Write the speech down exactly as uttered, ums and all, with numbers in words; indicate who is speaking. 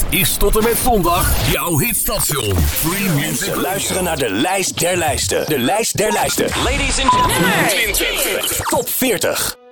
Speaker 1: is tot en met zondag jouw hitstation. Free Music.
Speaker 2: Luisteren naar de lijst der lijsten. De lijst der lijsten.
Speaker 3: Ladies and gentlemen.
Speaker 2: Top veertig.